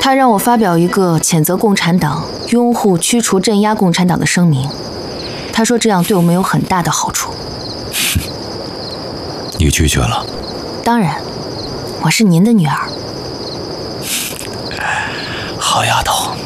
他让我发表一个谴责共产党、拥护、驱除、镇压共产党的声明。他说这样对我们有很大的好处。 你拒绝了？ 当然，我是您的女儿。 好丫头。